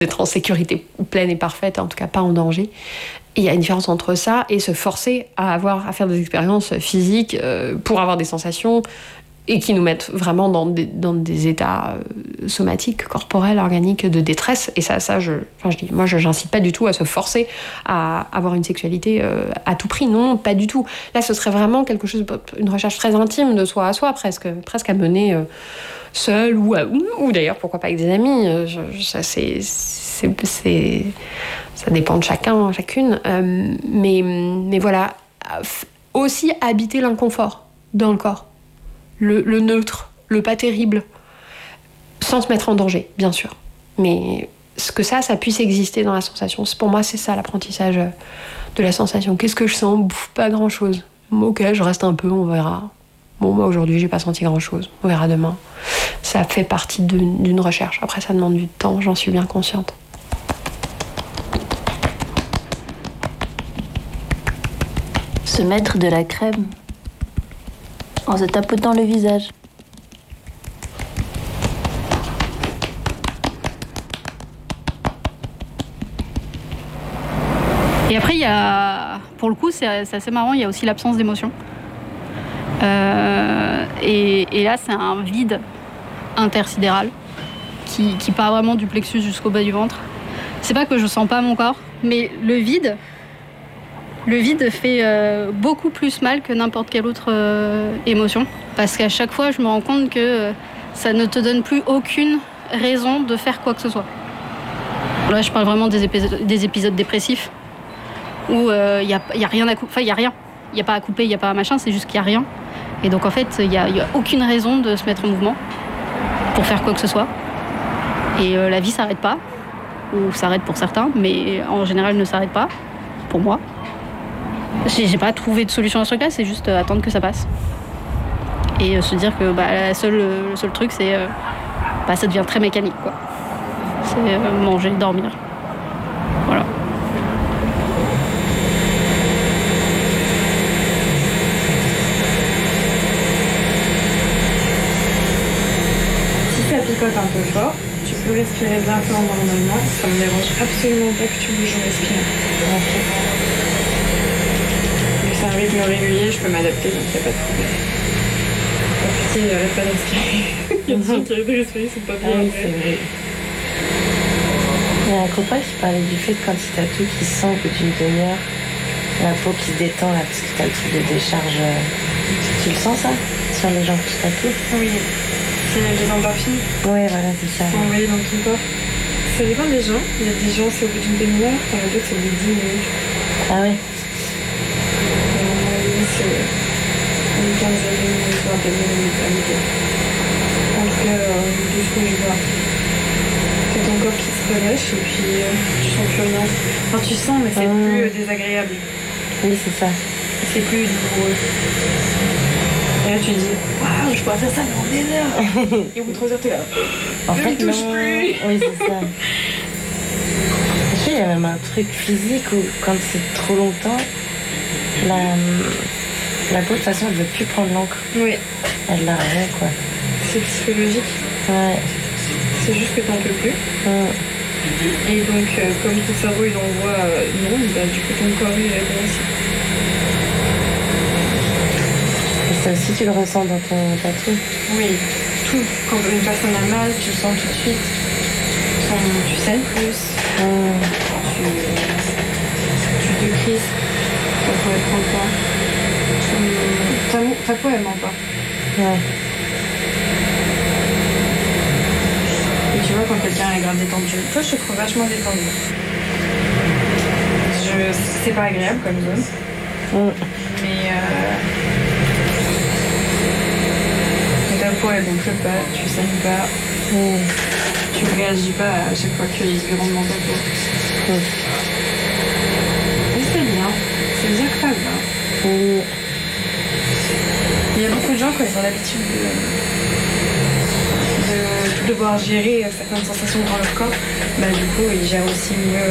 d'être en sécurité pleine et parfaite, en tout cas pas en danger. Et il y a une différence entre ça et se forcer à faire des expériences physiques pour avoir des sensations et qui nous mettent vraiment dans des états somatiques, corporels, organiques de détresse. Et j'incite pas du tout à se forcer à avoir une sexualité à tout prix. Non, pas du tout. Là, ce serait vraiment une recherche très intime de soi à soi, presque à mener seul ou d'ailleurs, pourquoi pas avec des amis. Ça dépend de chacun, chacune. Mais voilà, aussi habiter l'inconfort dans le corps. Le neutre, le pas terrible, sans se mettre en danger, bien sûr. Mais ce que ça puisse exister dans la sensation, pour moi, c'est ça l'apprentissage de la sensation. Qu'est-ce que je sens ? Pas grand-chose. Ok, je reste un peu, on verra. Bon, moi, aujourd'hui, j'ai pas senti grand-chose. On verra demain. Ça fait partie d'une recherche. Après, ça demande du temps, j'en suis bien consciente. Se mettre de la crème en se tapotant le visage. Et après, pour le coup, c'est assez marrant, il y a aussi l'absence d'émotion. Et là, c'est un vide intersidéral qui part vraiment du plexus jusqu'au bas du ventre. C'est pas que je sens pas mon corps, mais le vide fait beaucoup plus mal que n'importe quelle autre émotion. Parce qu'à chaque fois, je me rends compte que ça ne te donne plus aucune raison de faire quoi que ce soit. Là, je parle vraiment des épisodes dépressifs où il y a rien à couper. Enfin, il y a rien. Il n'y a pas à couper, il n'y a pas à machin, c'est juste qu'il n'y a rien. Et donc, en fait, il n'y a aucune raison de se mettre en mouvement pour faire quoi que ce soit. Et la vie ne s'arrête pas, ou s'arrête pour certains, mais en général ne s'arrête pas, pour moi. J'ai pas trouvé de solution à ce truc-là, c'est juste attendre que ça passe. Et se dire que le seul truc, c'est ça devient très mécanique, quoi. C'est manger, dormir. Voilà. Si ça picote un peu fort, tu peux respirer bien fort normalement. Ça me dérange absolument pas que tu bouges en respirant. C'est un rythme régulier, je peux m'adapter, donc il n'y a pas de problème. Oh putain, arrête pas de respirer. Il y a des gens qui arrêtent de respirer, ils sont pas bien. Oui, c'est vrai. Il y a un copain qui parlait du fait que quand il tatoue, qu'il sent au bout d'une demi-heure, la peau qui se détend, là, parce que t'as le truc de décharge. Tu le sens, ça, sur les gens qui tatouent ? Oui, c'est les endorphines. Oui, voilà, c'est ça. Sont envoyées dans ton corps. Ça dépend des gens. Il y a des gens, c'est au bout d'une demi-heure, il y en a d'autres, c'est au bout de 10 minutes. Ah oui. C'est une quinzaine de minutes, vingtaine de minutes à l'idée. En tout cas, de ce que je vois. C'est ton corps qui se relâche et puis tu sens plus rien. Enfin, tu sens, mais c'est plus désagréable. Oui, c'est ça. C'est plus douloureux. Et là, tu dis, waouh, je pourrais faire ça pendant des heures. Et au bout de 3 heures, t'es là. En fait, ne touche plus. Oui, c'est ça. Je sais, il y a même un truc physique où, quand c'est trop longtemps, la peau, de toute façon, elle ne veut plus prendre l'encre. Oui. Elle l'a rien, quoi. C'est psychologique. Ouais. C'est juste que t'en peux plus. Et donc, comme ton cerveau, il envoie non, du coup, ton corps, il répond aussi. Et ça aussi, tu le ressens dans ton tatou ? Oui, tout. Quand une personne a mal, tu le sens tout de suite. Tu saignes plus. Tu te crispes. Ta peau, elle prend pas. Ta peau, elle ment pas. Ouais. Et tu vois, quand quelqu'un est grave détendu, toi, je te trouve vachement détendu. C'est pas agréable comme zone. Mais ta peau, elle gonfle pas, tu saignes pas. Tu réagis pas à chaque fois qu'il rentre dans ta peau. Et c'est bien que ça va. Il y a beaucoup de gens, quand ils ont l'habitude de devoir gérer certaines sensations dans leur corps, du coup, ils gèrent aussi mieux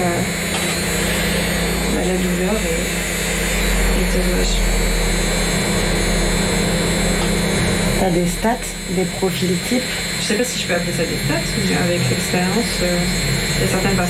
la douleur et tes douleurs. T'as des stats, des profils types? Je sais pas si je peux appeler ça des stats, mais avec l'expérience, il y a certaines